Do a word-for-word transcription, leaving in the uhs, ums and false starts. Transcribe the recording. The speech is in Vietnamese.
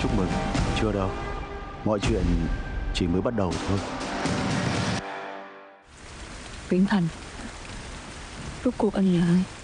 chúc mừng. Chưa đâu. Mọi chuyện chỉ mới bắt đầu thôi. Viễn Thành, rốt cuộc anh là ai?